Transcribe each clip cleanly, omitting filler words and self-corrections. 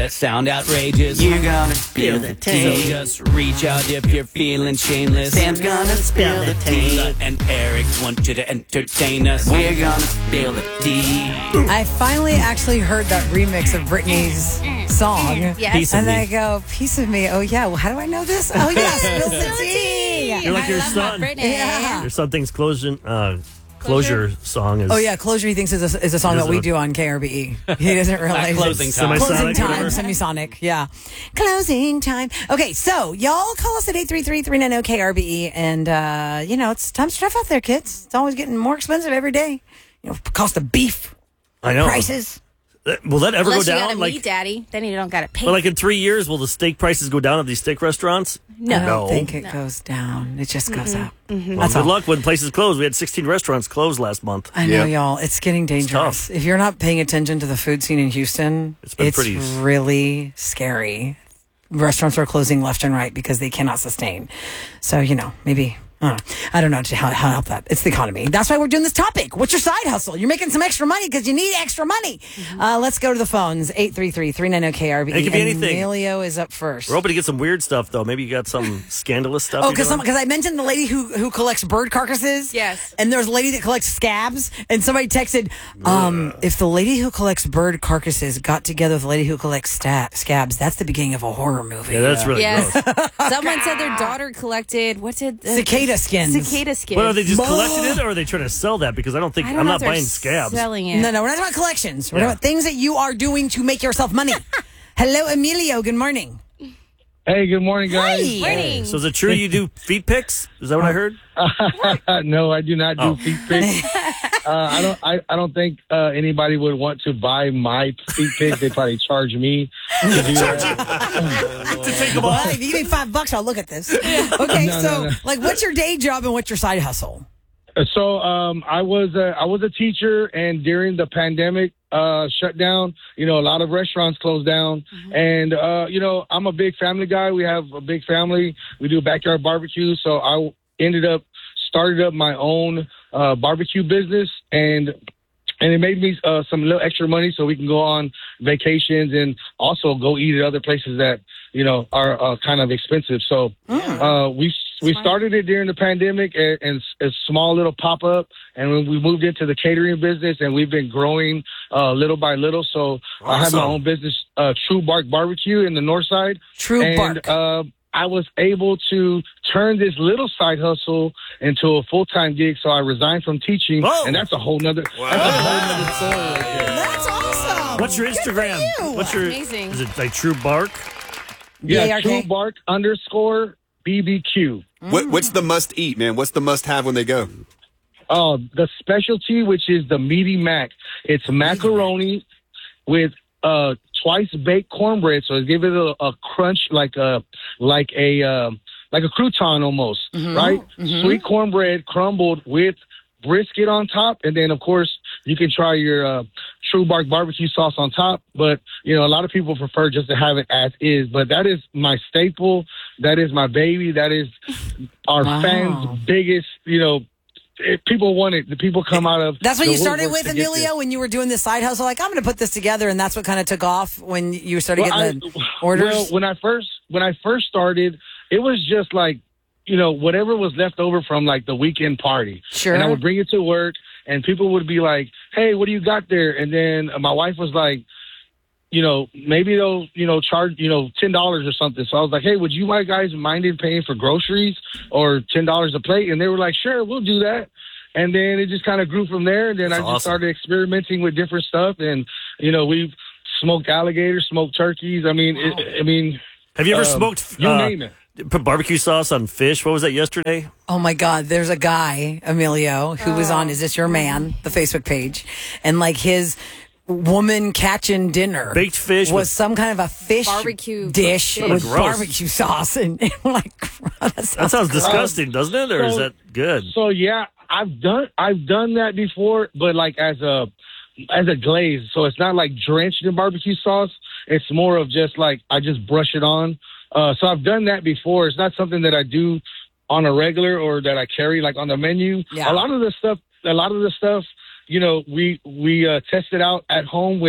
gonna sound outrageous. You're gonna spill the tea. So just reach out if you're feeling shameless. Sam's gonna spill the tea. Lisa and Eric want you to entertain us. We're gonna spill the tea. I finally actually heard that remix of Britney's song. Yes. Piece of And me. I go, piece of me. Oh, yeah. Well, how do I know this? Oh, yeah. Spill the tea. You're like I your love my son. Britney. Yeah. Your son thinks closure song is. Oh, yeah. Closure, he thinks is a song that we do on KRBE. He doesn't realize Closing it's time. Closing Semisonic, time. whatever. Semisonic. Yeah. Closing time. Okay. So, y'all call us at 833-390-KRBE. And, it's times stuff out there, kids. It's always getting more expensive every day. Cost of beef. I know. Prices. Will that ever Unless go you down? got a meat daddy, then you don't got to pay. But like in 3 years, will the steak prices go down at these steak restaurants? I don't think it goes down. It just goes up. Well, That's good all. luck when places close. We had 16 restaurants closed last month. I know, y'all. It's getting dangerous. tough. If you're not paying attention to the food scene in Houston, It's been pretty- really scary. Restaurants are closing left and right because they cannot sustain. So, maybe. I don't know how to help that. It's the economy. That's why we're doing this topic. What's your side hustle? You're making some extra money because you need extra money. Let's go to the phones. 833-390-KRBE. It could be anything. Emilio is up first. We're hoping to get some weird stuff, though. Maybe you got some scandalous stuff. Oh, you're doing? because I mentioned the lady who collects bird carcasses. Yes. And there's a lady that collects scabs. And somebody texted, if the lady who collects bird carcasses got together with the lady who collects scabs, that's the beginning of a horror movie. Yeah, that's really Yes. gross. Someone said their daughter collected, Cicada skins. Cicada skins. But are they just collecting it, or are they trying to sell that? Because I don't think I don't I'm know not if they're buying scabs. Selling it. No, we're not talking about collections. We're Yeah. talking about things that you are doing to make yourself money. Hello, Emilio. Good morning. Hey, good morning, guys. Hi. Morning. So is it true you do feet pics? Is that what I heard? No, I do not do Oh. feet pics. I don't think anybody would want to buy my feet pics. They'd probably charge me to do that. To take them Well, off. if you give me $5, I'll look at this. Okay, No. what's your day job and what's your side hustle? So I was a teacher, and during the pandemic shutdown, a lot of restaurants closed down, and I'm a big family guy. We have a big family. We do backyard barbecue, so I started up my own barbecue business, and it made me some little extra money so we can go on vacations and also go eat at other places that are kind of expensive. So we started it during the pandemic and a small little pop up, and when we moved into the catering business, and we've been growing little by little. So I have my own business, True Bark Barbecue in the North Side. True Bark. I was able to turn this little side hustle into a full-time gig, so I resigned from teaching, Whoa. and that's a whole nother story right there. That's awesome. What's your Good for Instagram? you. What's your? Amazing. Is it like True Bark? Yeah, BARK? True Bark _BBQ. What's the must eat, man? What's the must have when they go? Oh, the specialty, which is the meaty mac. It's macaroni with twice baked cornbread, so give it a crunch like a crouton almost, right? Sweet cornbread crumbled with brisket on top, and then of course you can try your True Bark barbecue sauce on top. But a lot of people prefer just to have it as is. But that is my staple. That is my baby. That is our fans' biggest. People want it. The people come out of. That's what the you started woodwork with, to get Emilio, when you were doing this side hustle. Like, I'm going to put this together, and that's what kind of took off when you started getting the orders. Well, when I first started, it was just like, whatever was left over from like the weekend party. Sure. And I would bring it to work, and people would be like, "Hey, what do you got there?" And then my wife was like, maybe they'll, charge, $10 or something. So I was like, "Hey, would you guys mind paying for groceries or $10 a plate?" And they were like, "Sure, we'll do that." And then it just kind of grew from there. And then That's I just awesome. started experimenting with different stuff. And, we've smoked alligators, smoked turkeys. I mean, Have you ever smoked? you name it. Put barbecue sauce on fish. What was that yesterday? Oh my God, there's a guy, Emilio, who was on Is This Your Man, the Facebook page, and like his woman catching dinner Baked fish was with- some kind of a fish Barbecue dish fish. with Gross. barbecue sauce, and we're like, that Sounds disgusting, doesn't it? Or is So- that good? So yeah, I've done that before, but like as a glaze. So it's not like drenched in barbecue sauce. It's more of just like I just brush it on. So I've done that before. It's not something that I do on a regular or that I carry like on the menu. Yeah. A lot of the stuff, we tested out at home with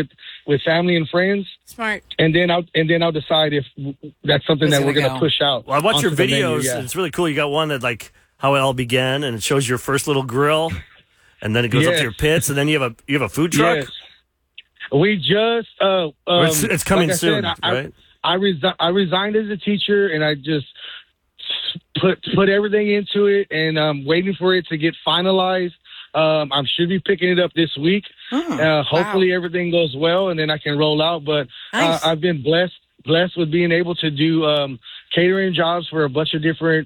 with family and friends, Smart. and then I'll decide if that's something That's that we're gonna gonna go. push out. Well, I watch your onto the menu, videos. yeah. It's really cool. You got one that like how it all began, and it shows your first little grill, and then it goes up to Yes. your pits, and then you have a food truck. Yes. We just It's coming like I soon, said, right? I resigned as a teacher, and I just put everything into it, and I'm waiting for it to get finalized. I should be picking it up this week. Hopefully everything goes well, and then I can roll out. But Nice. I've been blessed with being able to do catering jobs for a bunch of different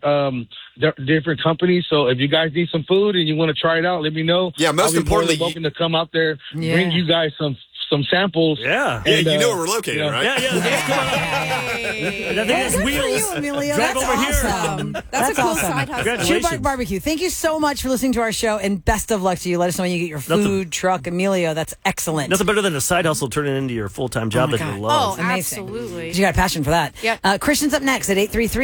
companies. So if you guys need some food and you want to try it out, let me know. Yeah, most I'll be importantly, more than welcome to come out there, Yeah. bring you guys some samples. Yeah. Yeah, And, you know where we're located, yeah. right? Yeah, that's cool. And I think it's Good for wheels. you, Emilio. Drive That's over here. awesome. That's a cool awesome. side hustle. Congratulations. Shoebark Barbecue, thank you so much for listening to our show, and best of luck to you. Let us know when you get your food Nothing- truck, Emilio. That's excellent. Nothing better than a side hustle turning into your full-time job my that God. you love. Oh, Amazing. absolutely. You got a passion for that. Yep. Christian's up next at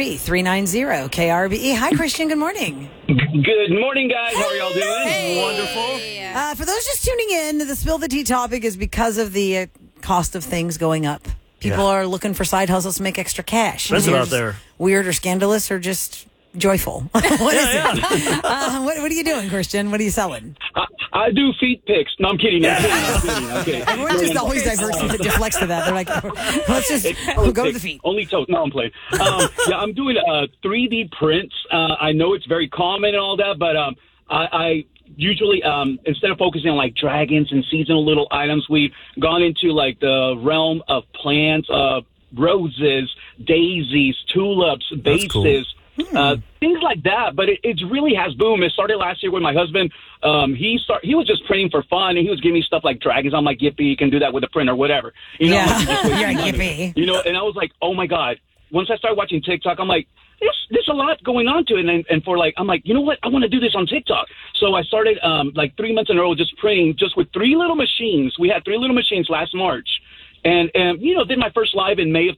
833-390-KRBE. Hi, Christian. Good morning. Good morning, guys. How are y'all doing? Wonderful. For those just tuning in, the Spill the Tea topic is because of the cost of things going up. People Yeah. are looking for side hustles to make extra cash. Expensive You're out just there. Weird or scandalous or just joyful? What is it? What are you doing, Christian? What are you selling? I do feet pics. No, I'm kidding. I'm kidding. Everyone just always deflects to that. They're like, let's just go to the feet. Only toes. No, I'm playing. Yeah, I'm doing 3D prints. I know it's very common and all that, but I usually, instead of focusing on like dragons and seasonal little items, we've gone into like the realm of plants, roses, daisies, tulips, That's cool. vases. Things like that, but it really has boomed. It started last year with my husband. He was just printing for fun, and he was giving me stuff like dragons. I'm like, yippee, you can do that with a printer, whatever. You know, Yeah. I'm like, "You're just wasting You're money." yippee. You know, and I was like, oh my God. Once I started watching TikTok, I'm like, there's a lot going on to it. And for like, I'm like, you know what? I want to do this on TikTok. So I started like 3 months in a row just printing just with 3 little machines. We had 3 little machines last March. And you know, did my first live in May of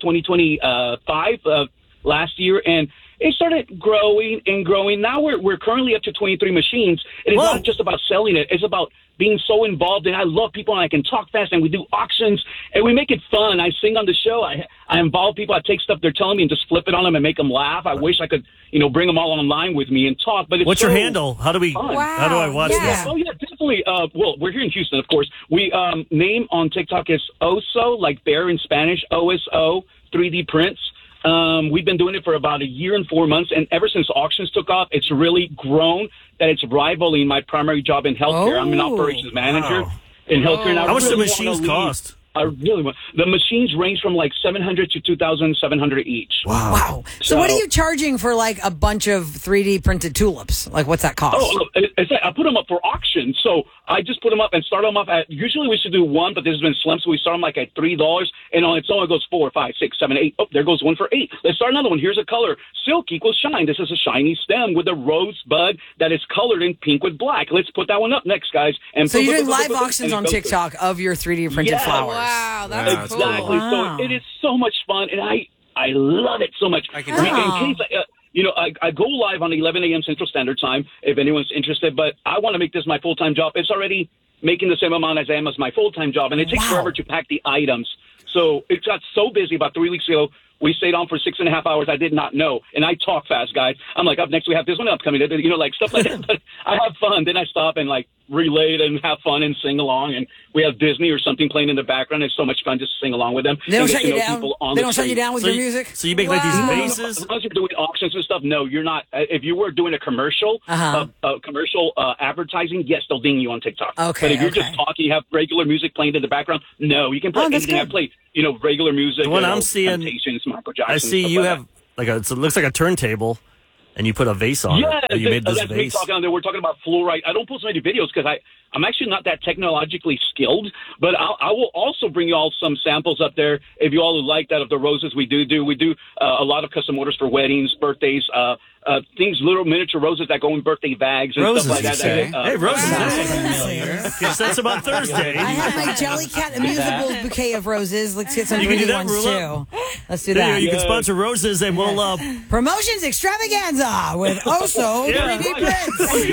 2025 last year. And it started growing and growing. Now we're currently up to 23 machines. And it's Whoa. not just about selling it. It's about being so involved. And I love people, and I can talk fast, and we do auctions, and we make it fun. I sing on the show. I involve people. I take stuff they're telling me and just flip it on them and make them laugh. I wish I could, you know, bring them all online with me and talk. But it's What's so your handle? How do I watch Yeah. this? Oh, yeah, definitely. Well, we're here in Houston, of course. We name on TikTok is Oso, like bear in Spanish, OSO, 3D prints. We've been doing it for about 1 year and 4 months, and ever since auctions took off, it's really grown that it's rivaling my primary job in healthcare. I'm an Oh. operations manager Wow. in healthcare. And I How much do really machines wanna leave. cost? I really want. The machines range from like 700 to 2,700 each. Wow. So what are So- you charging for like a bunch of 3D printed tulips? Like what's that cost? Oh, I put them up for auction. So I just put them up and start them up at, usually we should do 1, but this has been slim. So we start them like at $3, and on its own it goes 4, 5, 6, 7, 8. Oh, there goes one for 8. Let's start another one. Here's a color. Silk equals shine. This is a shiny stem with a rose bud that is colored in pink with black. Let's put that one up next, guys. And So you're doing boom, boom, live boom, boom, auctions and it on goes to- TikTok of your 3D printed Yeah. flowers. Wow, that's cool. Exactly. Wow. So it is so much fun, and I love it so much. I can In tell. case I go live on 11 a.m. Central Standard Time if anyone's interested, but I want to make this my full-time job. It's already making the same amount as I am as my full-time job, and it takes Wow. forever to pack the items. So it got so busy about 3 weeks ago. We stayed on for 6.5 hours. I did not know. And I talk fast, guys. I'm like, up next we have this one upcoming, you know, like stuff like that. But I have fun. Then I stop and like relay it and have fun and sing along. And we have Disney or something playing in the background. It's so much fun just to sing along with them. They don't and get shut to you know down. people on They the don't shut you street. down with So your you, music. so you make like Wow. these As vases? long as you're doing auctions and stuff, no, you're not. If you were doing a commercial, commercial advertising, yes, they'll ding you on TikTok. Okay, But if you're okay. just talking, you have regular music playing in the background, no, you can play Oh, that's anything. I good. play, you know, regular music. The one you know, I'm seeing- Temptations, Michael Jackson. I see stuff you like have like a. It looks like a turntable, and you put a vase on Yeah, it. And you made this that's me vase. talking on there. We're talking about fluorite. I don't post many videos because I'm actually not that technologically skilled, but I will also bring you all some samples up there if you all would like that of the roses we do. We do a lot of custom orders for weddings, birthdays, things, little miniature roses that go in birthday bags and Roses, stuff like you that. say? Hey, roses. Wow. Guess that's about Thursday. I have my Jellycat Amusables bouquet of roses. Let's get some You can do pretty that, ones Rula? too. Let's do There that. you can sponsor Roses, and we'll. Promotions extravaganza with Oso Yeah. 3D prints.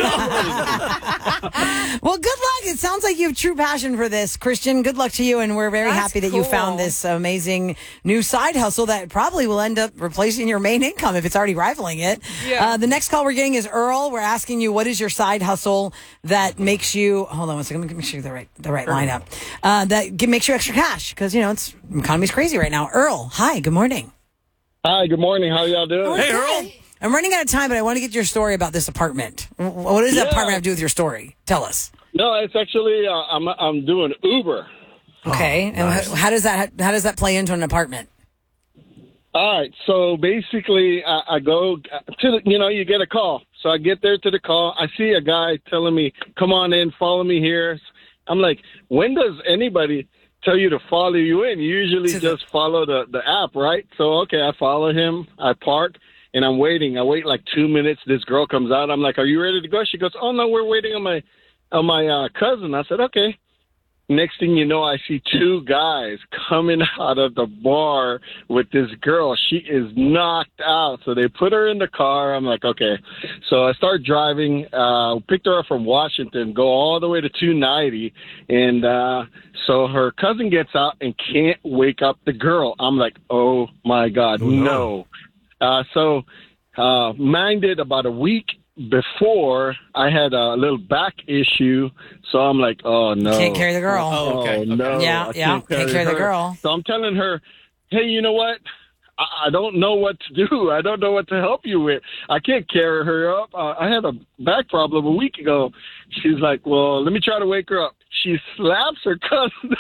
Well, good luck. It sounds like you have true passion for this, Christian. Good luck to you, and we're very That's happy that you cool. found this amazing new side hustle that probably will end up replacing your main income if it's already rivaling it. Yeah. The next call we're getting is Earl. We're asking you, what is your side hustle that makes you? Hold on one second. Let me make sure the right lineup. Makes you extra cash because it's economy's crazy right now. Earl, hi. Good morning. Hi, good morning. How y'all doing? Hey, Earl. I'm running out of time, but I want to get your story about this apartment. What does that apartment have to do with your story? Tell us. No, it's actually I'm doing Uber. Okay, and how does that play into an apartment? All right, so basically I go to you get a call. So I get there to the call. I see a guy telling me, "Come on in, follow me here." I'm like, when does anybody tell you to follow you in? You usually just follow the app, right? So okay, I follow him. I park. And I'm waiting. I wait like 2 minutes. This girl comes out. I'm like, "Are you ready to go?" She goes, "Oh no, we're waiting on my cousin." I said, "Okay." Next thing you know, I see two guys coming out of the bar with this girl. She is knocked out. So they put her in the car. I'm like, okay. So I start driving, picked her up from Washington, go all the way to 290. And so her cousin gets out and can't wake up the girl. I'm like, oh my God, no. So minded about a week before, I had a little back issue, so I'm like, oh no, Can't carry the girl. Oh no, Yeah, I can't carry the her. girl. So I'm telling her, hey, you know what? I don't know what to do. I don't know what to help you with. I can't carry her up. I had a back problem a week ago. She's like, well, let me try to wake her up. She slaps her cousin.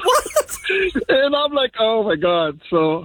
And I'm like, oh my God. So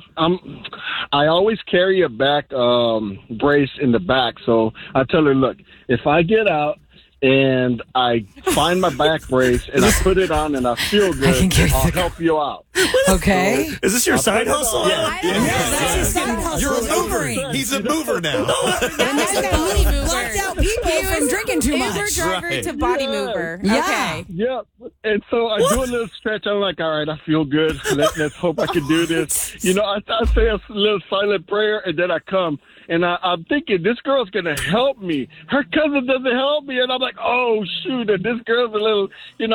I always carry a back brace in the back. So I tell her, look, if I get out and I find my back brace and I put it on and I feel good, I'll help you out. Okay. Is this your side hustle? That's his side hustle. You're a is mover. Ubering. He's a mover now. And that's a body mover. Blacked out people from drinking too Uber much. driver Right. to body Yeah. mover. Yeah. Okay. Yeah, and so I do a little stretch. I'm like, all right, I feel good. Let's hope I can do this. I say a little silent prayer, and then I come. And I'm thinking, this girl's going to help me. Her cousin doesn't help me. And I'm like, oh, shoot. And this girl's a little,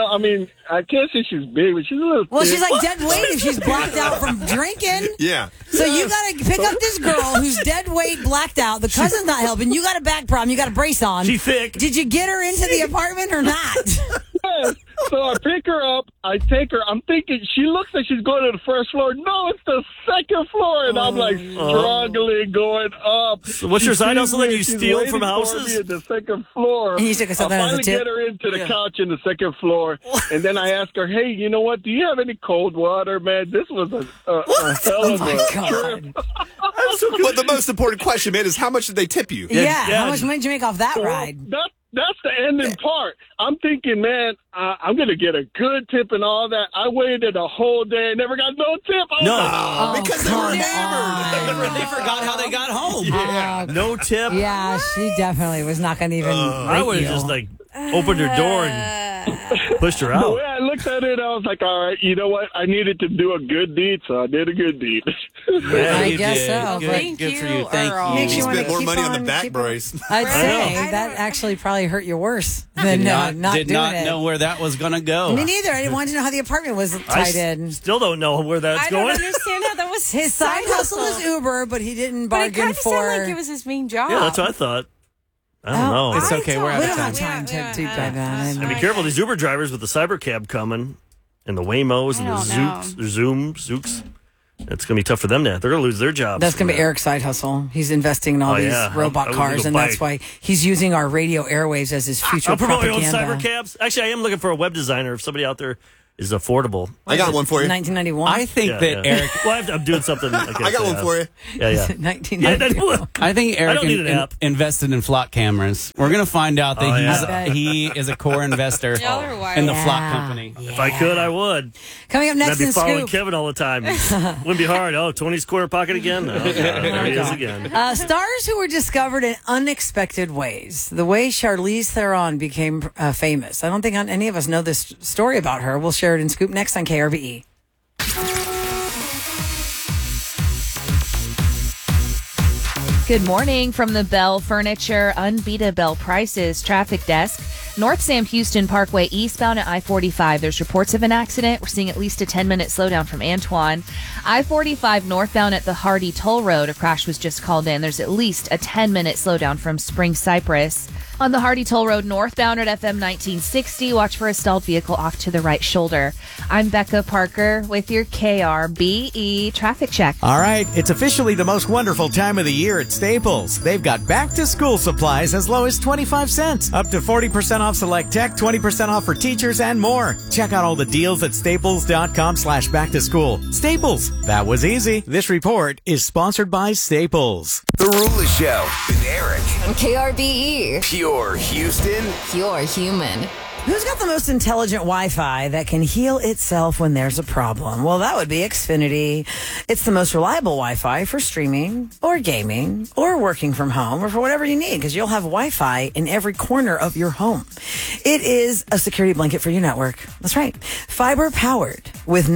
I can't say she's big, but she's a little Well, thick. she's like dead weight if she's blacked out from drinking. Yeah. So you got to pick up this girl who's dead weight, blacked out. The cousin's not helping. You got a back problem. You got a brace on. She thick. Did you get her into the apartment or not? Yes. So I pick her up. I take her. I'm thinking she looks like she's going to the first floor. No, it's the second floor. And I'm like struggling going up. So what's your She side sees hustle that me. you She's steal waiting from for houses? me at the second floor. And you took something I as a finally tip? get her into the couch in the second floor. And then I ask her, hey, you know what? Do you have any cold water, man? This was a hell of Oh, my a God. trip. But the most important question, man, is how much did they tip you? Yeah. yeah. How much money did you make off that ride? That's the ending part. I'm thinking, man, I'm going to get a good tip and all that. I waited a whole day and never got no tip. Oh, No. Because they were come enamored. They forgot how they got home. No tip. Yeah, she definitely was not going to even. I would have just opened her door and pushed her The out. way I looked at it, I was like, all right, you know what? I needed to do a good deed, so I did a good deed. Yeah, I you guess did. so. Good, but Thank good you, for you. Thank Earl. you. Makes You you wanna spent more keep money on the on back keeping- brace. I'd say know. that actually probably hurt you worse than not Did doing not it. know where that was going to go. Me neither. I wanted to know how the apartment was I tied in. still don't know where that's I don't going. understand how that was His side hustle is Uber, but he didn't But it bargain kind of for. sounded like it was his main job. Yeah, that's what I thought. I don't know. It's okay. We're out we of don't have time. time to Yeah, deep dive that. And be careful, these Uber drivers with the cybercab coming, and the Waymos and the Zooks. It's going to be tough for them now. They're going to lose their jobs. That's going to be from Eric's side hustle. He's investing in all Oh, these yeah. robot I would cars, go and buy- that's why he's using our radio airwaves as his that. future I'll promote your own propaganda. cybercabs. Actually, I am looking for a web designer. If somebody out there is affordable. I got one for you. 1991. I think Yeah, that yeah. Eric. Well, I'm doing something. I got one for you. Yeah, yeah. 1991. I think Eric don't need an app. invested in flock cameras. We're going to find out that Oh, yeah. he is a core investor Y'all are wild. in the Yeah. flock company. If I could, I would. Coming up And next I'd be in following Scoop. Kevin all the time. Wouldn't be hard. Oh, Tony's corner pocket again? Oh, there he is again. Stars who were discovered in unexpected ways. The way Charlize Theron became famous. I don't think any of us know this story about her. We'll share it in Scoop next on KRVE. Good morning from the Bell Furniture Unbeatable Prices Traffic Desk. North Sam Houston Parkway eastbound at I-45. There's reports of an accident. We're seeing at least a 10-minute slowdown from Antoine. I-45 northbound at the Hardy Toll Road. A crash was just called in. There's at least a 10-minute slowdown from Spring Cypress. On the Hardy Toll Road northbound at FM 1960, watch for a stalled vehicle off to the right shoulder. I'm Becca Parker with your KRBE traffic check. All right, it's officially the most wonderful time of the year at Staples. They've got back-to-school supplies as low as 25 cents, up to 40% off select tech, 20% off for teachers, and more. Check out all the deals at staples.com/back-to-school. Staples, that was easy. This report is sponsored by Staples. The Rula Show with Eric. On KRBE. Pure Houston. Pure human. Who's got the most intelligent Wi-Fi that can heal itself when there's a problem? Well, that would be Xfinity. It's the most reliable Wi-Fi for streaming or gaming or working from home or for whatever you need, because you'll have Wi-Fi in every corner of your home. It is a security blanket for your network. That's right. Fiber powered with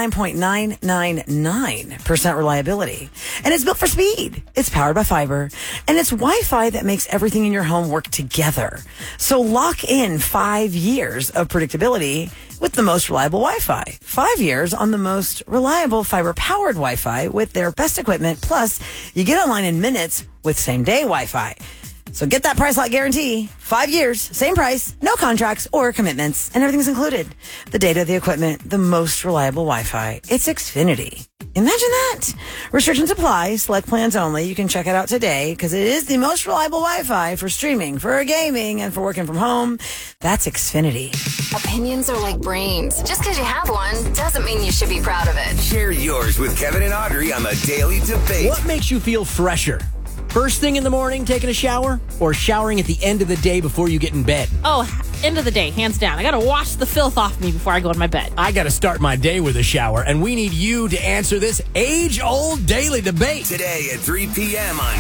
99.999% reliability. And it's built for speed. It's powered by fiber. And it's Wi-Fi that makes everything in your home work together. So lock in 5 years of predictability with the most reliable Wi-Fi. 5 years on the most reliable fiber-powered Wi-Fi with their best equipment. Plus, you get online in minutes with same-day Wi-Fi. So get that price lock guarantee. 5 years, same price, no contracts or commitments, and everything's included. The data, the equipment, the most reliable Wi-Fi. It's Xfinity. Imagine that. Restrictions apply. Select plans only. You can check it out today because it is the most reliable Wi-Fi for streaming, for gaming, and for working from home. That's Xfinity. Opinions are like brains. Just because you have one doesn't mean you should be proud of it. Share yours with Kevin and Audrey on the Daily Debate. What makes you feel fresher? First thing in the morning, taking a shower, or showering at the end of the day before you get in bed? Oh, end of the day, hands down. I got to wash the filth off me before I go to my bed. I got to start my day with a shower, and we need you to answer this age-old daily debate. Today at 3 p.m. on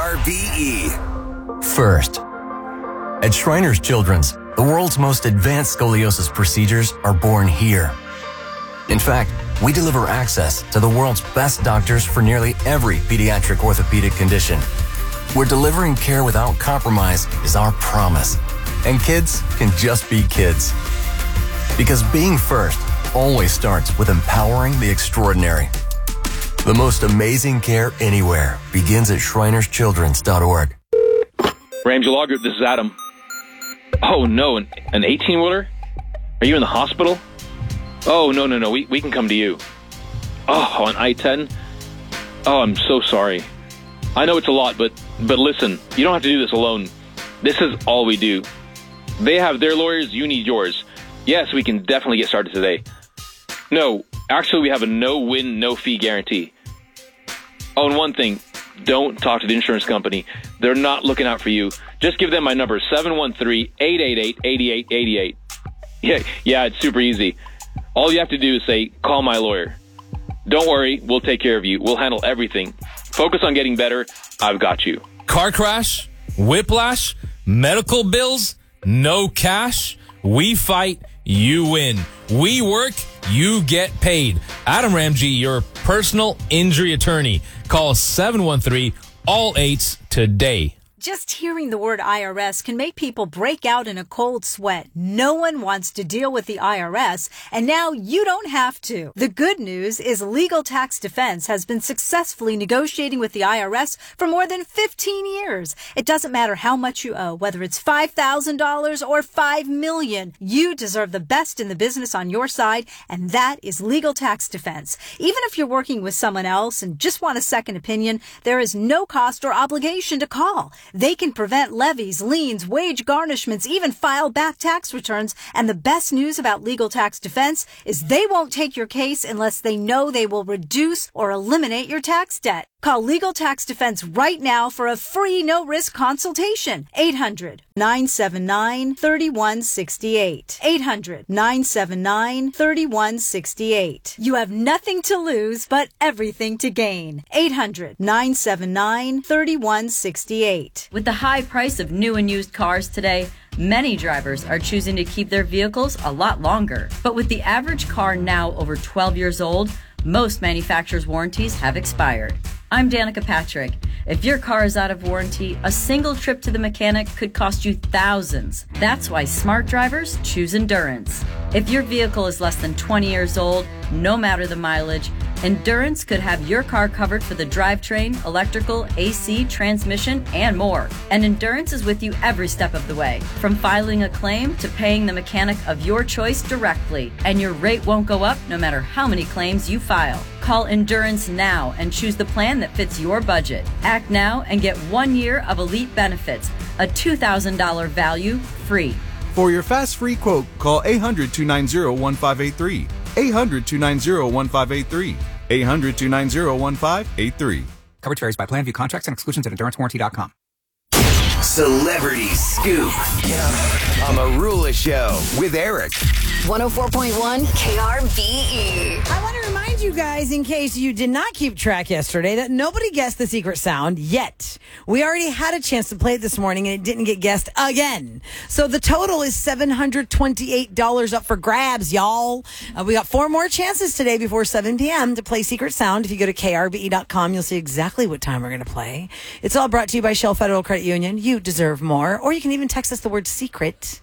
KRBE. First, at Shriners Children's, the world's most advanced scoliosis procedures are born here. In fact, we deliver access to the world's best doctors for nearly every pediatric orthopedic condition. We're delivering care without compromise is our promise. And kids can just be kids. Because being first always starts with empowering the extraordinary. The most amazing care anywhere begins at shrinerschildrens.org. Ramsey Law Group, this is Adam. Oh, no, an 18-wheeler? Are you in the hospital? Oh, no, we can come to you. Oh, on I-10? Oh, I'm so sorry. I know it's a lot, but listen, you don't have to do this alone. This is all we do. They have their lawyers, you need yours. Yes, we can definitely get started today. No, actually, we have a no-win, no-fee guarantee. Oh, and one thing, don't talk to the insurance company. They're not looking out for you. Just give them my number, 713-888-8888. Yeah, it's super easy. All you have to do is say, call my lawyer. Don't worry, we'll take care of you. We'll handle everything. Focus on getting better. I've got you. Car crash, whiplash, medical bills, no cash. We fight, you win. We work, you get paid. Adam Ramsey, your personal injury attorney. Call 713-ALL-8s today. Just hearing the word IRS can make people break out in a cold sweat. No one wants to deal with the IRS, and now you don't have to. The good news is Legal Tax Defense has been successfully negotiating with the IRS for more than 15 years. It doesn't matter how much you owe, whether it's $5,000 or $5 million. You deserve the best in the business on your side, and that is Legal Tax Defense. Even if you're working with someone else and just want a second opinion, there is no cost or obligation to call. They can prevent levies, liens, wage garnishments, even file back tax returns. And the best news about Legal Tax Defense is they won't take your case unless they know they will reduce or eliminate your tax debt. Call Legal Tax Defense right now for a free no-risk consultation. 800-979-3168. 800-979-3168. You have nothing to lose but everything to gain. 800-979-3168. With the high price of new and used cars today, many drivers are choosing to keep their vehicles a lot longer. But with the average car now over 12 years old, most manufacturers' warranties have expired. I'm Danica Patrick. If your car is out of warranty, a single trip to the mechanic could cost you thousands. That's why smart drivers choose Endurance. If your vehicle is less than 20 years old, no matter the mileage, Endurance could have your car covered for the drivetrain, electrical, AC, transmission, and more. And Endurance is with you every step of the way, from filing a claim to paying the mechanic of your choice directly. And your rate won't go up no matter how many claims you file. Call Endurance now and choose the plan that fits your budget. Act now and get 1 year of elite benefits, a $2,000 value free. For your fast free quote, call 800-290-1583. 800-290-1583. 800-290-1583. Coverage varies by plan. View contracts and exclusions at endurancewarranty.com. Celebrity Scoop on the Marula Show with Eric. 104.1 KRBE. I want to remind you guys, in case you did not keep track yesterday, that nobody guessed the secret sound yet. We already had a chance to play it this morning, and it didn't get guessed again. So the total is $728 up for grabs, y'all. We got 4 more chances today before 7 p.m. to play Secret Sound. If you go to krbe.com, you'll see exactly what time we're going to play. It's all brought to you by Shell Federal Credit Union. You deserve more. Or you can even text us the word secret.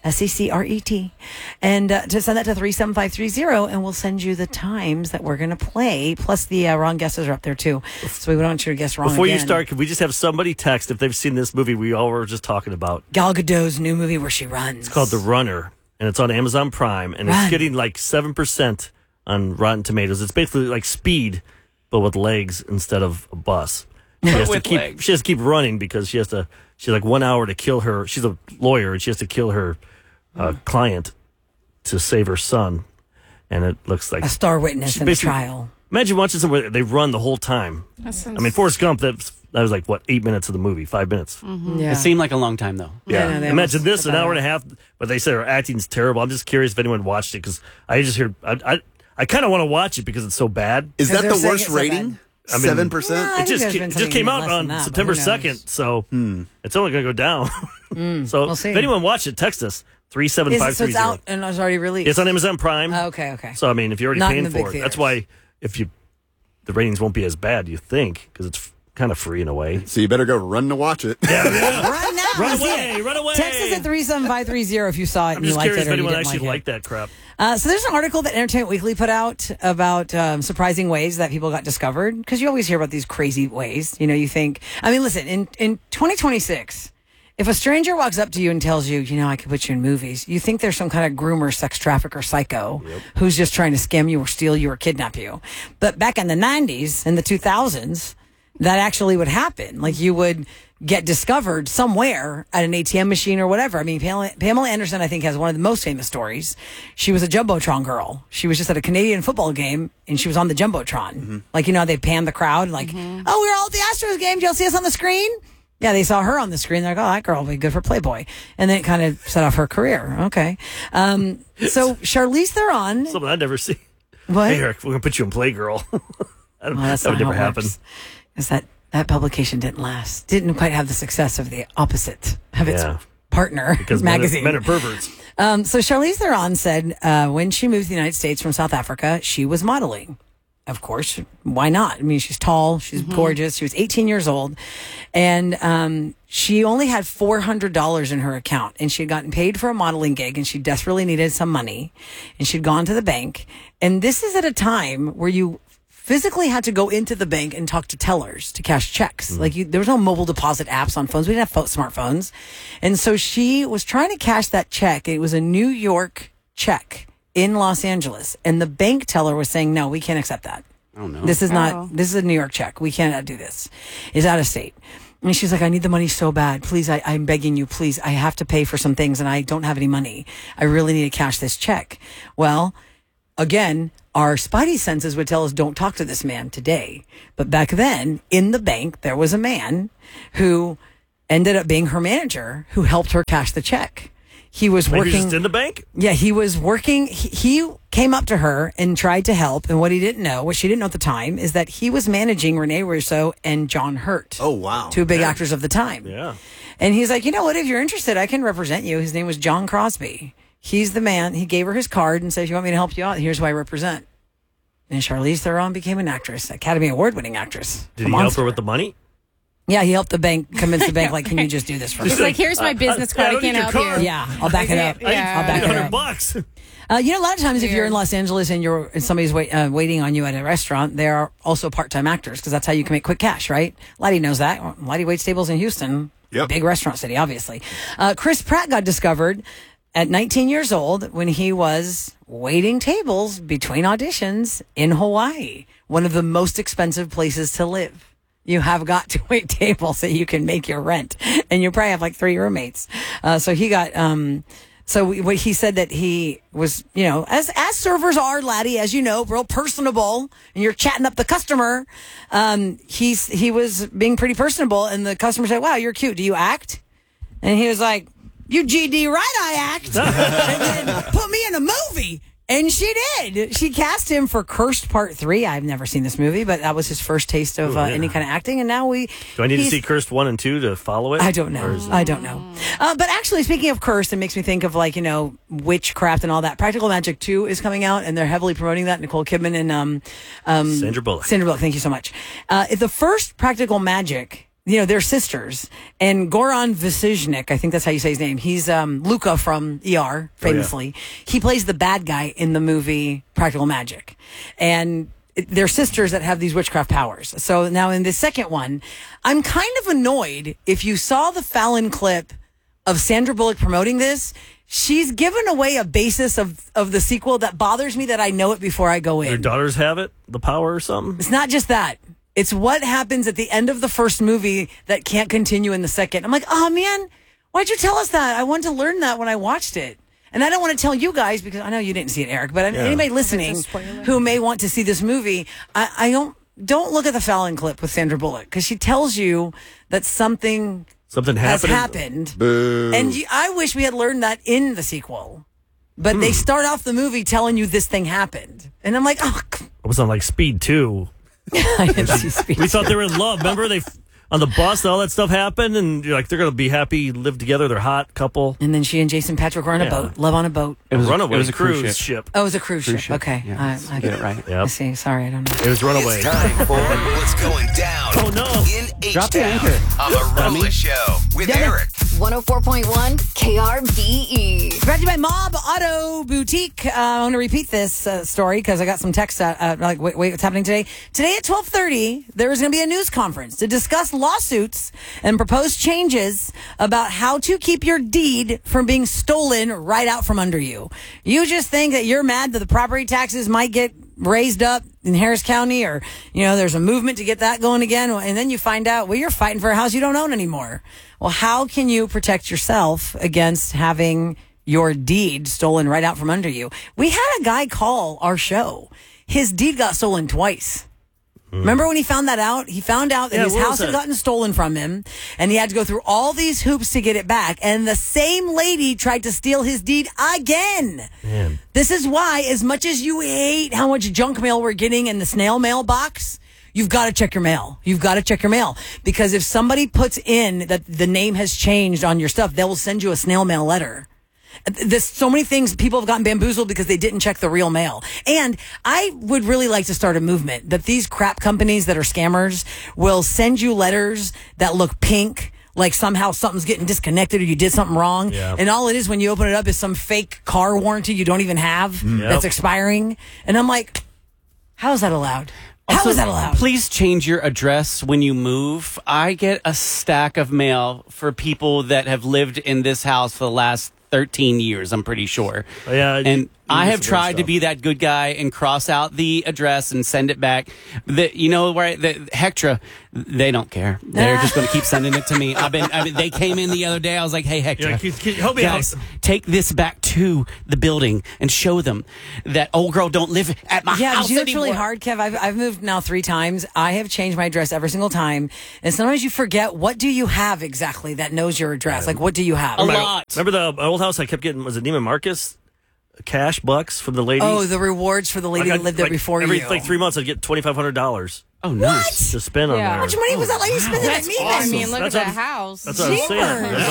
SECRET, and to send that to 37530, and we'll send you the times that we're going to play. Plus, the wrong guesses are up there too, so we don't want you to guess wrong. Before again. you start, could we just have somebody text if they've seen this movie we all were just talking about? Gal Gadot's new movie where she runs. It's called The Runner, and it's on Amazon Prime, and it's getting like 7% on Rotten Tomatoes. It's basically like Speed, but with legs instead of a bus. She has to keep running because she has like 1 hour to kill her. She's a lawyer, and she has to kill her client to save her son. And it looks like a star witness in a trial. Imagine watching something where they run the whole time. I mean, Forrest Gump, that was like, 8 minutes of the movie, 5 minutes. Mm-hmm. Yeah. It seemed like a long time, though. Yeah. Imagine this, an hour and a half, but they say her acting's terrible. I'm just curious if anyone watched it, because I just hear, I kind of want to watch it because it's so bad. Is that the worst rating? 7%? It just came out on September 2nd, so it's only going to go down. So we'll see. If anyone watched it, text us. 37530. So it's out and it's already released. It's on Amazon Prime. Okay. So I mean, if you're already Not paying in the big for it, theaters. that's why the ratings won't be as bad, you think, because it's kind of free in a way. So you better go run to watch it. Yeah. Right now. Run away. Text us at 37530 if you saw it and you liked it or you didn't like it. I'm just curious if anyone actually liked that crap. So there's an article that Entertainment Weekly put out about surprising ways that people got discovered, because you always hear about these crazy ways. You know, you think, I mean, listen, in 2026, if a stranger walks up to you and tells you, I could put you in movies, you think there's some kind of groomer, sex trafficker, psycho who's just trying to scam you or steal you or kidnap you. But back in the 90s and the 2000s, that actually would happen. Like, you would get discovered somewhere at an ATM machine or whatever. I mean, Pamela Anderson, I think, has one of the most famous stories. She was a Jumbotron girl. She was just at a Canadian football game, and she was on the Jumbotron. Mm-hmm. Like, they pan the crowd, like, oh, we were all at the Astros game. Did y'all see us on the screen? Yeah, they saw her on the screen. They're like, oh, that girl will be good for Playboy. And then it kind of set off her career. Okay. So Charlize Theron. Something I'd never see. What? Hey, Eric, we're going to put you in Playgirl. That would never happen. Because that publication didn't last. Didn't quite have the success of the opposite of its partner because magazine. Men are perverts. So Charlize Theron said when she moved to the United States from South Africa, she was modeling. Of course, why not? I mean, she's tall, she's gorgeous. She was 18 years old, and she only had $400 in her account, and she had gotten paid for a modeling gig, and she desperately needed some money, and she'd gone to the bank. And this is at a time where you physically had to go into the bank and talk to tellers to cash checks. Like, there was no mobile deposit apps on phones. We didn't have smartphones. And so she was trying to cash that check. It was a New York check in Los Angeles. And the bank teller was saying, no, we can't accept that. Oh, no. This is this is a New York check. We cannot do this. It's out of state. And she's like, I need the money so bad. Please, I'm begging you, please. I have to pay for some things and I don't have any money. I really need to cash this check. Well, again, our spidey senses would tell us don't talk to this man today. But back then, in the bank, there was a man who ended up being her manager who helped her cash the check. He was working. Just in the bank? Yeah, he was working. He came up to her and tried to help. And what she didn't know at the time, is that he was managing Rene Russo and John Hurt. Oh, wow. Two big actors of the time. Yeah. And he's like, you know what? If you're interested, I can represent you. His name was John Crosby. He's the man. He gave her his card and said, if you want me to help you out, here's who I represent. And Charlize Theron became an actress, Academy Award-winning actress. Did he help her with the money? Yeah, he helped the bank convince the bank, like, can you just do this for me? He's like, here's my business card. I can't help you. Yeah, I'll back it up. I'll back it up. $100. You know, a lot of times if you're in Los Angeles and somebody's waiting on you at a restaurant, they are also part-time actors because that's how you can make quick cash, right? Lottie knows that. Lottie waits tables in Houston. Yep. Big restaurant city, obviously. Chris Pratt got discovered at 19 years old when he was waiting tables between auditions in Hawaii, one of the most expensive places to live. You have got to wait tables so you can make your rent, and you probably have like 3 roommates. So he got, what he said that he was, you know, as servers are, laddie, as you know, real personable, and you're chatting up the customer. He was being pretty personable, and the customer said, "Wow, you're cute. Do you act?" And he was like, "You GD right, I act." And then put me in a movie. And she did. She cast him for Cursed Part 3. I've never seen this movie, but that was his first taste of any kind of acting. And now Do I need to see Cursed 1 and 2 to follow it? I don't know. I don't know. But actually, speaking of Cursed, it makes me think of, like, you know, witchcraft and all that. Practical Magic 2 is coming out, and they're heavily promoting that. Nicole Kidman and Sandra Bullock. Sandra Bullock, thank you so much. The first Practical Magic, you know, they're sisters. And Goran Visijnik, I think that's how you say his name. He's Luca from ER, famously. Oh, yeah. He plays the bad guy in the movie Practical Magic. And they're sisters that have these witchcraft powers. So now in the second one, I'm kind of annoyed. If you saw the Fallon clip of Sandra Bullock promoting this, she's given away a basis of the sequel that bothers me that I know it before I go in. Your daughters have it? The power or something? It's not just that. It's what happens at the end of the first movie that can't continue in the second. I'm like, oh, man, why'd you tell us that? I wanted to learn that when I watched it. And I don't want to tell you guys because I know you didn't see it, Eric, but anybody listening who may want to see this movie, I don't look at the Fallon clip with Sandra Bullock because she tells you that something has happened. Boo. And I wish we had learned that in the sequel. But they start off the movie telling you this thing happened. And I'm like, oh. It was on like Speed 2. I didn't see Speed. We thought they were in love. Remember, they on the bus, all that stuff happened, and you're like, they're going to be happy, live together, they're hot couple. And then she and Jason Patrick were on a boat, love on a boat. It was a cruise ship. Oh, it was a cruise ship. Okay, yeah, I get it right. Yep. I see. Sorry, I don't know. It was Runaway. It's time for What's Going Down. Oh no! In H-Town on the Rolla Show with Eric. 104.1 KRBE. Brought to you by Mob Auto Boutique. I want to repeat this story because I got some text like, wait, what's happening today? Today at 12:30, there is going to be a news conference to discuss lawsuits and proposed changes about how to keep your deed from being stolen right out from under you. You just think that you're mad that the property taxes might get raised up in Harris County, or, you know, there's a movement to get that going again. And then you find out, well, you're fighting for a house you don't own anymore. Well, how can you protect yourself against having your deed stolen right out from under you? We had a guy call our show. His deed got stolen twice. Remember when he found that out? He found out that his house had gotten stolen from him, and he had to go through all these hoops to get it back. And the same lady tried to steal his deed again. Man. This is why, as much as you hate how much junk mail we're getting in the snail mail box, you've got to check your mail. You've got to check your mail. Because if somebody puts in that the name has changed on your stuff, they will send you a snail mail letter. There's so many things people have gotten bamboozled because they didn't check the real mail. And I would really like to start a movement that these crap companies that are scammers will send you letters that look pink, like somehow something's getting disconnected or you did something wrong. Yeah. And all it is when you open it up is some fake car warranty you don't even have that's expiring. And I'm like, how is that allowed? How is that allowed? Please change your address when you move. I get a stack of mail for people that have lived in this house for the last 13 years, I'm pretty sure. Yeah, and I have tried to be that good guy and cross out the address and send it back. You know, where the Hectra, they don't care. They're just going to keep sending it to me. They came in the other day. I was like, hey, Hectra, help me guys, out. Take this back to the building and show them that old girl don't live at my house anymore. Yeah, it's really hard, Kev. I've moved now 3 times. I have changed my address every single time. And sometimes you forget, what do you have exactly that knows your address? Like, what do you have? A lot. Remember the old house I kept getting, was it Neiman Marcus? Cash bucks from the lady. Oh, the rewards for the lady that lived there before every, you. Every 3 months, I'd get $2,500. Oh, nice. To spend on there. How much money was that lady spending at Neiman? I mean, look at that house. That's what I was saying.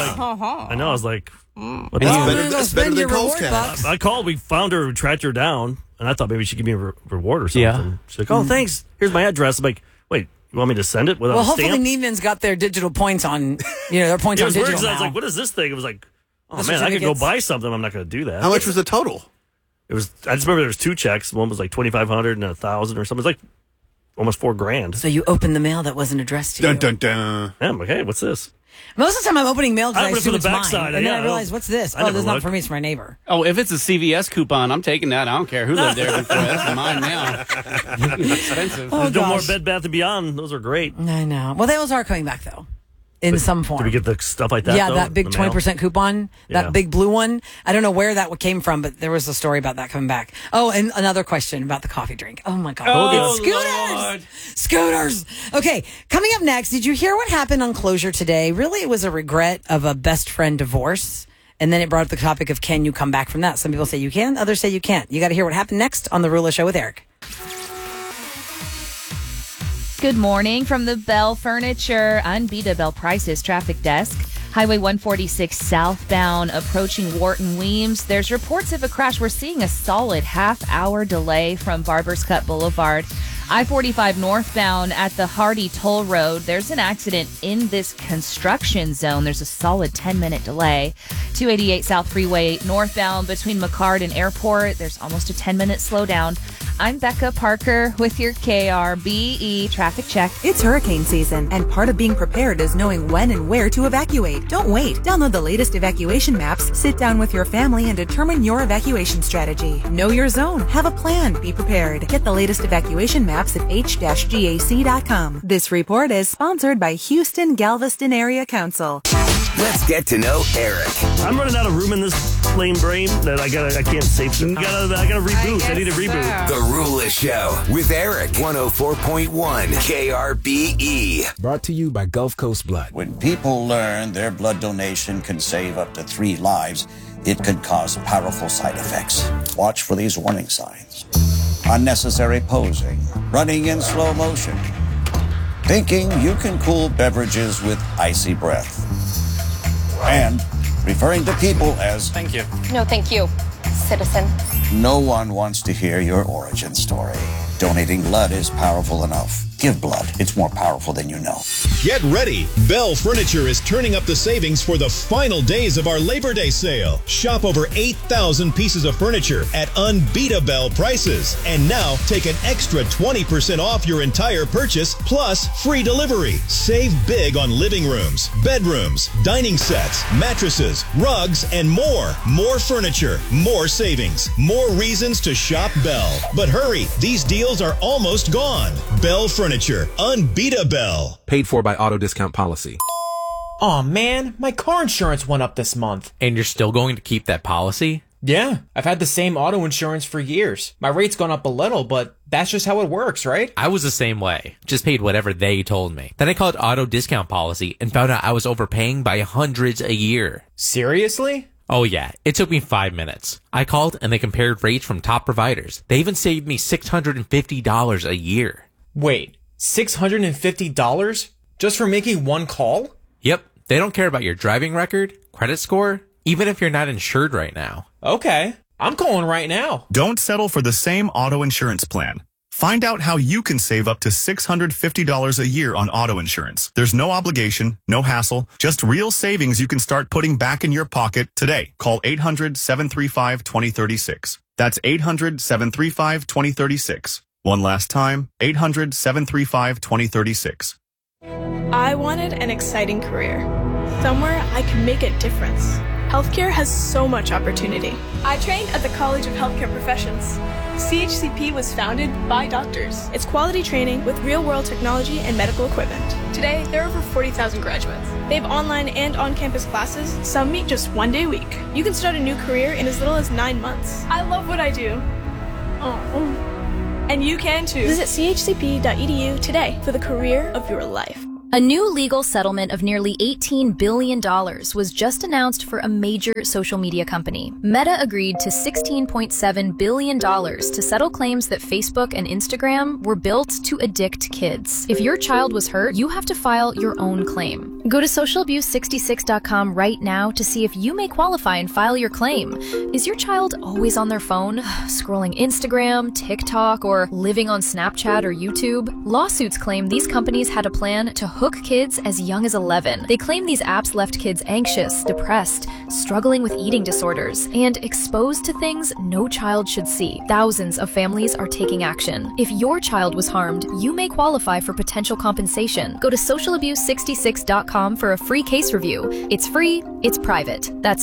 I know. I was like, That's better than Kohl's Cash. I called. We found her. We tracked her down. And I thought maybe she'd give me a reward or something. Yeah. She's like, oh, thanks. Here's my address. I'm like, wait, you want me to send it without Well, a stamp? hopefully Neiman's got their digital points on, their points It on was weird digital 'cause I was now. like, what is this thing? It was like, oh, The man, I could go certificates. buy something. I'm not going to do that. How much was the total? It was. I just remember there was 2 checks. One was like $2,500 and $1,000 or something. It was like almost $4,000. So you opened the mail that wasn't addressed to you. Dun, dun, dun. Yeah, I'm like, hey, what's this? Most of the time I'm opening mail because I I open it assume from it's the mine. backside, And then yeah, I realize, what's this? I Oh, never this is not look. for me, it's for my neighbor. Oh, if it's a CVS coupon, I'm taking that. I don't care who lived there before. That's mine now. Expensive. Oh, There's no more gosh. Bed Bath & Beyond. Those are great. I know. Well, those are coming back, though, in some form. Do we get the stuff like that, Yeah, though, that big in the mail? 20% coupon, Yeah. that big blue one. I don't know where that came from, but there was a story about that coming back. Oh, and another question about the coffee drink. Oh, my God. Oh, Scooters! Lord. Scooters! Okay, coming up next, did you hear what happened on Closure today? Really, it was a regret of a best friend divorce. And then it brought up the topic of can you come back from that? Some people say you can, others say you can't. You got to hear what happened next on The Rula Show with Eric. Good morning from the Bell Furniture Unbeatable Prices traffic desk. Highway 146 southbound approaching Wharton Weems. There's reports of a crash. We're seeing a solid half-hour delay from Barbers Cut Boulevard. I-45 northbound at the Hardy Toll Road. There's an accident in this construction zone. There's a solid 10-minute delay. 288 South Freeway northbound between McCard and Airport. There's almost a 10-minute slowdown. I'm Becca Parker with your KRBE traffic check. It's hurricane season, and part of being prepared is knowing when and where to evacuate. Don't wait. Download the latest evacuation maps, sit down with your family, and determine your evacuation strategy. Know your zone. Have a plan. Be prepared. Get the latest evacuation maps at h-gac.com. This report is sponsored by Houston Galveston Area Council. Let's get to know Eric. I'm running out of room in this lame brain that I can't save. I gotta reboot. I need a reboot. The Rula Show with Eric. 104.1 KRBE. Brought to you by Gulf Coast Blood. When people learn their blood donation can save up to 3 lives, it could cause powerful side effects. Watch for these warning signs. Unnecessary posing, running in slow motion, thinking you can cool beverages with icy breath, and referring to people as Thank you. No, thank you, citizen. no one wants to hear your origin story. Donating blood is powerful enough. Give blood. It's more powerful than you know. Get ready. Bell Furniture is turning up the savings for the final days of our Labor Day sale. Shop over 8,000 pieces of furniture at unbeatable prices. And now take an extra 20% off your entire purchase plus free delivery. Save big on living rooms, bedrooms, dining sets, mattresses, rugs, and more. More furniture, more savings, more reasons to shop Bell. But hurry, these deals are almost gone. Bell Furniture, unbeatable. Paid for by auto discount policy. Aw, man, my car insurance went up this month. And you're still going to keep that policy? Yeah, I've had the same auto insurance for years. My rate's gone up a little, but that's just how it works, right? I was the same way. Just paid whatever they told me. Then I called auto discount policy and found out I was overpaying by hundreds a year. Seriously? Oh yeah, it took me 5 minutes. I called and they compared rates from top providers. They even saved me $650 a year. Wait, $650 just for making one call? Yep, they don't care about your driving record, credit score, even if you're not insured right now. Okay, I'm calling right now. Don't settle for the same auto insurance plan. Find out how you can save up to $650 a year on auto insurance. There's no obligation, no hassle, just real savings you can start putting back in your pocket today. Call 800-735-2036. That's 800-735-2036. One last time, 800-735-2036. I wanted an exciting career, somewhere I could make a difference. Healthcare has so much opportunity. I trained at the College of Healthcare Professions. CHCP was founded by doctors. It's quality training with real-world technology and medical equipment. Today, there are over 40,000 graduates. They have online and on-campus classes. Some meet just 1 day a week. You can start a new career in as little as 9 months. I love what I do. Oh. And you can too. Visit chcp.edu today for the career of your life. A new legal settlement of nearly $18 billion was just announced for a major social media company. Meta agreed to $16.7 billion to settle claims that Facebook and Instagram were built to addict kids. If your child was hurt, you have to file your own claim. Go to socialabuse66.com right now to see if you may qualify and file your claim. Is your child always on their phone, scrolling Instagram, TikTok, or living on Snapchat or YouTube? Lawsuits claim these companies had a plan to hook kids as young as 11. They claim these apps left kids anxious, depressed, struggling with eating disorders, and exposed to things no child should see. Thousands of families are taking action. If your child was harmed, you may qualify for potential compensation. Go to socialabuse66.com for a free case review. It's free, it's private. That's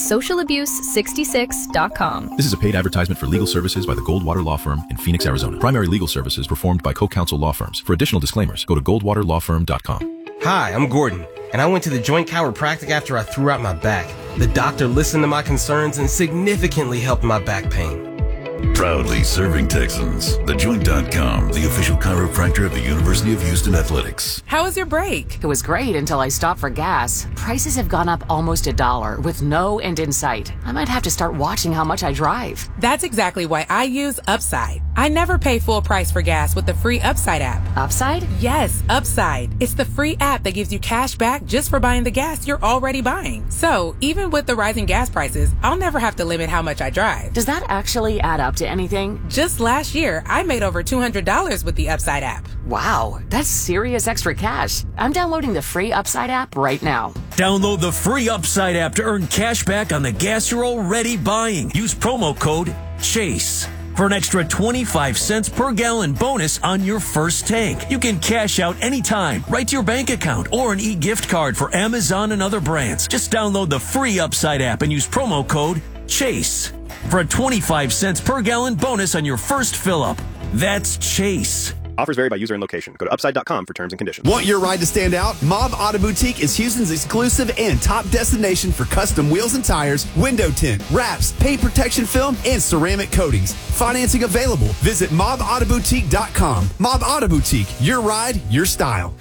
socialabuse66.com. This is a paid advertisement for legal services by the Goldwater Law Firm in Phoenix, Arizona. Primary legal services performed by co-counsel law firms. For additional disclaimers, go to goldwaterlawfirm.com. Hi, I'm Gordon, and I went to the joint chiropractic after I threw out my back. The doctor listened to my concerns and significantly helped my back pain. Proudly serving Texans. TheJoint.com, the official chiropractor of the University of Houston Athletics. How was your break? It was great until I stopped for gas. Prices have gone up almost $1 with no end in sight. I might have to start watching how much I drive. That's exactly why I use Upside. I never pay full price for gas with the free Upside app. Upside? Yes, Upside. It's the free app that gives you cash back just for buying the gas you're already buying. So even with the rising gas prices, I'll never have to limit how much I drive. Does that actually add up to anything? Just last year, I made over $200 with the Upside app. Wow, that's serious extra cash. I'm downloading the free Upside app right now. Download the free Upside app to earn cash back on the gas you're already buying. Use promo code CHASE for an extra 25 cents per gallon bonus on your first tank. You can cash out anytime, right to your bank account, or an e-gift card for Amazon and other brands. Just download the free Upside app and use promo code CHASE for a 25 cents per gallon bonus on your first fill-up. That's CHASE. Offers vary by user and location. Go to upside.com for terms and conditions. Want your ride to stand out? Mob Auto Boutique is Houston's exclusive and top destination for custom wheels and tires, window tint, wraps, paint protection film, and ceramic coatings. Financing available. Visit mobautoboutique.com. Mob Auto Boutique. Your ride, your style.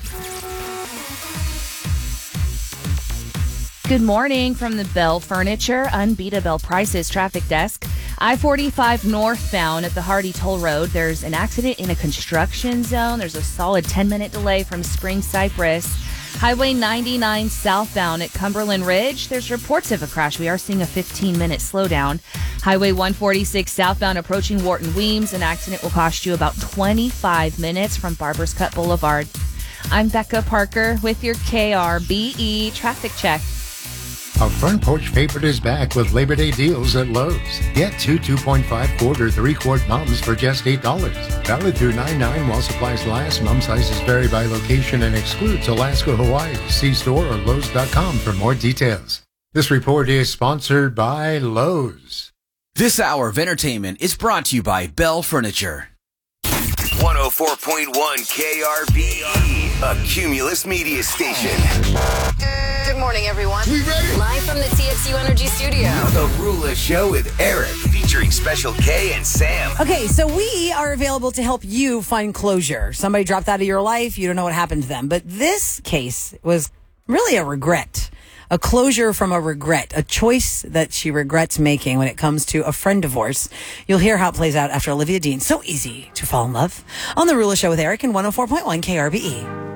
Good morning from the Bell Furniture Unbeatable Prices traffic desk. I-45 northbound at the Hardy Toll Road. There's an accident in a construction zone. There's a solid 10-minute delay from Spring Cypress. Highway 99 southbound at Cumberland Ridge. There's reports of a crash. We are seeing a 15-minute slowdown. Highway 146 southbound approaching Wharton Weems. An accident will cost you about 25 minutes from Barbers Cut Boulevard. I'm Becca Parker with your KRBE traffic check. Our Front Porch Favorite is back with Labor Day deals at Lowe's. Get two 2.5-quart or 3-quart mums for just $8. Valid through 9/9 while supplies last. Mum sizes vary by location and excludes Alaska, Hawaii. See store or Lowe's.com for more details. This report is sponsored by Lowe's. This hour of entertainment is brought to you by Bell Furniture. 104.1 KRBE, a Cumulus media station. Good morning, everyone. We ready? Live from the TXU Energy Studio. The Rula Show with Eric, featuring Special K and Sam. Okay, so we are available to help you find closure. Somebody dropped out of your life, you don't know what happened to them. But this case was really a regret. A closure from a regret, a choice that she regrets making when it comes to a friend divorce. You'll hear how it plays out after Olivia Dean. So easy to fall in love on The Rula Show with Eric and 104.1 KRBE.